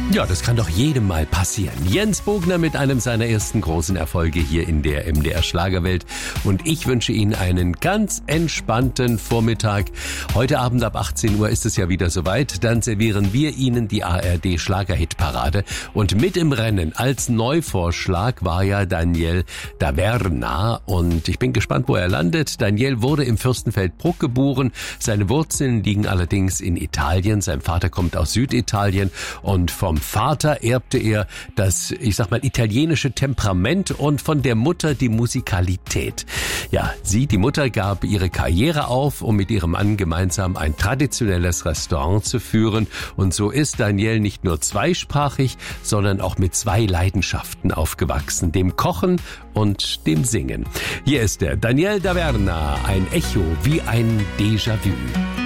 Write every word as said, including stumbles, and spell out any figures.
Ja, das kann doch jedem mal passieren. Jens Bogner mit einem seiner ersten großen Erfolge hier in der M D R Schlagerwelt. Und ich wünsche Ihnen einen ganz entspannten Vormittag. Heute Abend ab achtzehn Uhr ist es ja wieder soweit. Dann servieren wir Ihnen die A R D Schlagerhitparade. Und mit im Rennen als Neuvorschlag war ja Daniel Daverna. Und ich bin gespannt, wo er landet. Daniel wurde im Fürstenfeldbruck geboren. Seine Wurzeln liegen allerdings in Italien. Sein Vater kommt aus Süditalien. Und vom Vater erbte er das, ich sag mal, italienische Temperament und von der Mutter die Musikalität. Ja, sie, die Mutter, gab ihre Karriere auf, um mit ihrem Mann gemeinsam ein traditionelles Restaurant zu führen. Und so ist Daniel nicht nur zweisprachig, sondern auch mit zwei Leidenschaften aufgewachsen, dem Kochen und dem Singen. Hier ist der Daniel Daverna, ein Echo wie ein Déjà-vu.